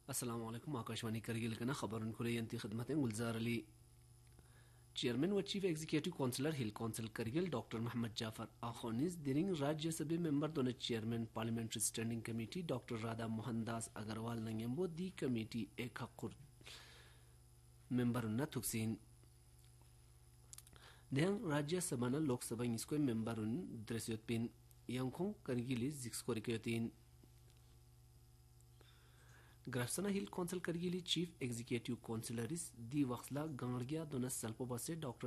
अस्सलाम वालेकुम आकाशवाणी करगिल कना खबरन खुलेयंती खिदमतें गुलजार अली चेयरमैन व चीफ एग्जीक्यूटिव काउंसिलर हिल council Kargil doctor Mohammad Jafar आखोनिस दिरिंग Rajya Sabha member दोन chairman parliamentary standing committee doctor Radha Mohandas Agarwal नंगेंबो दी कमेटी एक हकुर मेंबर थुक्सीन देहंग राज्यसभा लोकसभा इसको मेंबर द्रेस्योतपिन यंखों करगिली जिक्सकोरिकयोतीन ग्राफसना हिल काउंसिल करगिली चीफ एग्जीक्यूटिव काउंसिलरिस दी वक्सला गांगड़िया दोनस सल्पोबा से डॉक्टर